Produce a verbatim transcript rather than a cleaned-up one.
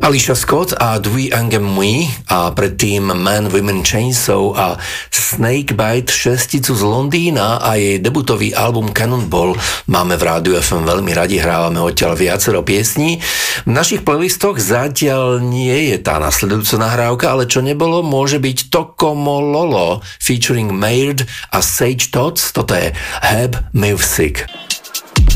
Alicia Scott a Dwee Angem Mui a predtým Man, Women, Chainsaw a Snakebite šesticu z Londýna a jej debutový album Cannonball máme v Rádiu ef em veľmi radi, hrávame odtiaľ viacero piesní. V našich playlistoch zatiaľ nie je tá nasledujúca nahrávka, ale čo nebolo, môže byť Tokomo Lolo featuring Maird a Sage Tots, toto je Heb Music.